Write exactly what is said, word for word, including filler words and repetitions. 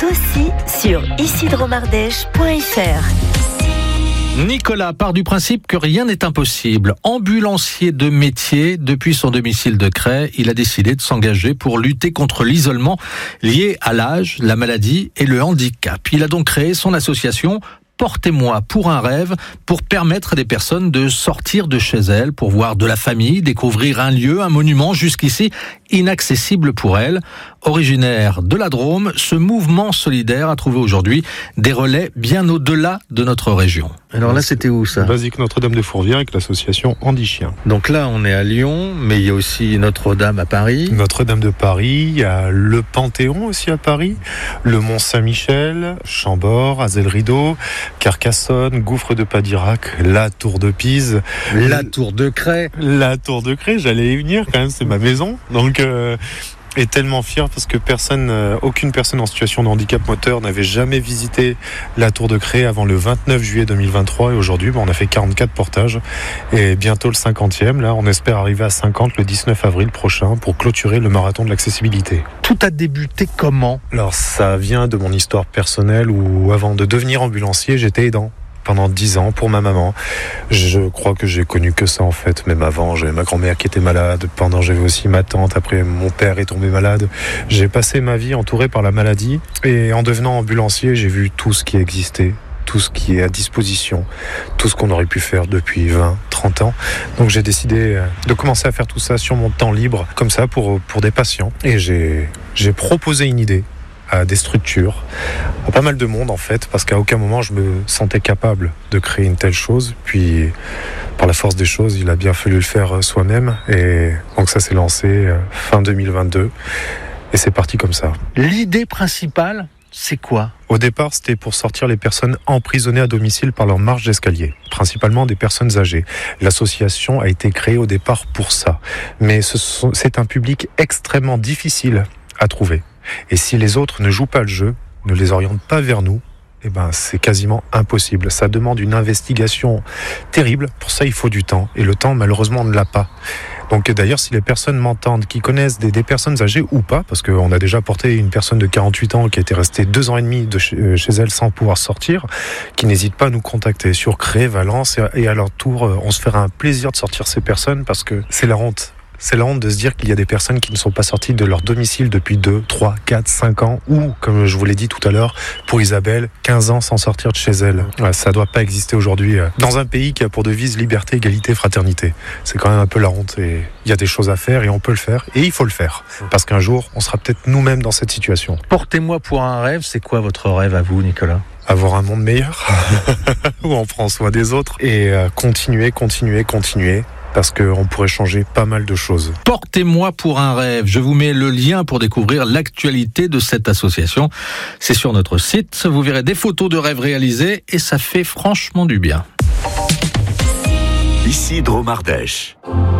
aussi sur icidromardèche point f r. Nicolas part du principe que rien n'est impossible. Ambulancier de métier, depuis son domicile de Cray, il a décidé de s'engager pour lutter contre l'isolement lié à l'âge, la maladie et le handicap. Il a donc créé son association Portez-moi pour un rêve, pour permettre à des personnes de sortir de chez elles, pour voir de la famille, découvrir un lieu, un monument jusqu'ici inaccessible pour elles. Originaire de la Drôme, ce mouvement solidaire a trouvé aujourd'hui des relais bien au-delà de notre région. Alors là, c'était où ça ? Basique Notre-Dame de Fourvière avec l'association Andy Chien. Donc là, on est à Lyon, mais il y a aussi Notre-Dame à Paris. Notre-Dame de Paris, il y a le Panthéon aussi à Paris, le Mont-Saint-Michel, Chambord, Azel-Rideau, Carcassonne, Gouffre de Padirac, la Tour de Pise, la Tour de Cray. La Tour de Cray, j'allais y venir quand même, c'est ma maison. Donc euh, et tellement fier parce que personne, euh, aucune personne en situation de handicap moteur n'avait jamais visité la Tour de Cray avant le vingt-neuf juillet deux mille vingt-trois et aujourd'hui bah, on a fait quarante-quatre portages et bientôt le cinquantième. Là on espère arriver à cinquante le dix-neuf avril prochain pour clôturer le marathon de l'accessibilité. Tout a débuté comment ? Alors ça vient de mon histoire personnelle où avant de devenir ambulancier j'étais aidant. Pendant dix ans pour ma maman. Je crois que j'ai connu que ça en fait, même avant. J'avais ma grand-mère qui était malade, pendant j'avais aussi ma tante, après mon père est tombé malade. J'ai passé ma vie entouré par la maladie et en devenant ambulancier, j'ai vu tout ce qui existait, tout ce qui est à disposition, tout ce qu'on aurait pu faire depuis vingt, trente ans. Donc j'ai décidé de commencer à faire tout ça sur mon temps libre, comme ça pour, pour des patients. Et j'ai, j'ai proposé une idée à des structures, à pas mal de monde en fait, parce qu'à aucun moment je me sentais capable de créer une telle chose. Puis par la force des choses, il a bien fallu le faire soi-même. Et donc ça s'est lancé fin deux mille vingt-deux et c'est parti comme ça. L'idée principale, c'est quoi ? Au départ, c'était pour sortir les personnes emprisonnées à domicile par leur marche d'escalier, principalement des personnes âgées. L'association a été créée au départ pour ça. Mais ce sont, c'est un public extrêmement difficile à trouver. Et si les autres ne jouent pas le jeu, ne les orientent pas vers nous, eh ben, c'est quasiment impossible. Ça demande une investigation terrible. Pour ça, il faut du temps. Et le temps, malheureusement, on ne l'a pas. Donc d'ailleurs, si les personnes m'entendent, qui connaissent des, des personnes âgées ou pas, parce qu'on a déjà porté une personne de quarante-huit ans qui a été restée deux ans et demi de chez, chez elle sans pouvoir sortir, qui n'hésite pas à nous contacter sur Cray, Valence, et, et à leur tour, on se fera un plaisir de sortir ces personnes parce que c'est la honte. C'est la honte de se dire qu'il y a des personnes qui ne sont pas sorties de leur domicile depuis deux, trois, quatre, cinq ans ou, comme je vous l'ai dit tout à l'heure, pour Isabelle, quinze ans sans sortir de chez elle. Ouais, ça ne doit pas exister aujourd'hui dans un pays qui a pour devise liberté, égalité, fraternité. C'est quand même un peu la honte et il y a des choses à faire et on peut le faire et il faut le faire parce qu'un jour, on sera peut-être nous-mêmes dans cette situation. Portez-moi pour un rêve, c'est quoi votre rêve à vous, Nicolas ? Avoir un monde meilleur où on prend soin des autres et continuer, continuer, continuer. Parce qu'on pourrait changer pas mal de choses. Portez-moi pour un rêve. Je vous mets le lien pour découvrir l'actualité de cette association. C'est sur notre site. Vous verrez des photos de rêves réalisés et ça fait franchement du bien. Ici Dromardèche.